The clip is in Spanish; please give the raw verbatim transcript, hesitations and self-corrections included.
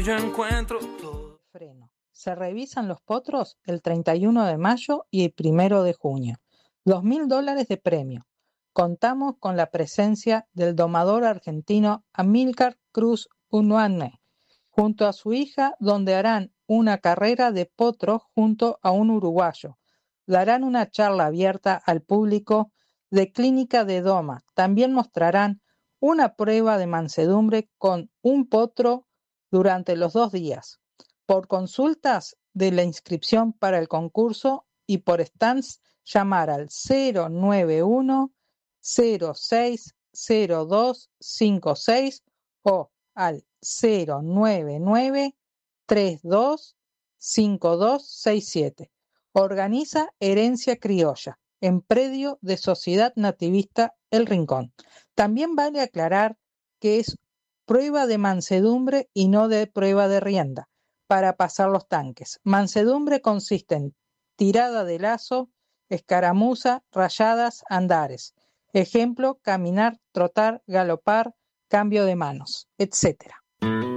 Yo encuentro todo. Freno. Se revisan los potros el treinta y uno de mayo y el primero de junio. Dos mil dólares de premio. Contamos con la presencia del domador argentino Amílcar Cruz Unanue, junto a su hija, donde harán una carrera de potros junto a un uruguayo. Darán una charla abierta al público de clínica de doma. También mostrarán una prueba de mansedumbre con un potro durante los dos días. Por consultas de la inscripción para el concurso y por stands, llamar al cero nueve uno cero seis cero dos cinco seis o al cero nueve nueve treinta y dos cincuenta y dos sesenta y siete. Organiza Herencia Criolla, en predio de Sociedad Nativista El Rincón. También vale aclarar que es prueba de mansedumbre y no de prueba de rienda para pasar los tanques. Mansedumbre consiste en tirada de lazo, escaramuza, rayadas, andares. Ejemplo, caminar, trotar, galopar, cambio de manos, etcétera.